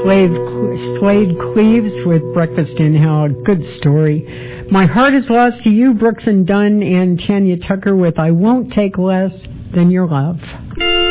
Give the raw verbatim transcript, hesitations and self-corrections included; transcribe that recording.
Slade, Slade Cleaves with Breakfast in Hell. Good story. My Heart Is Lost to You, Brooks and Dunn, and Tanya Tucker with I Won't Take Less Than Your Love.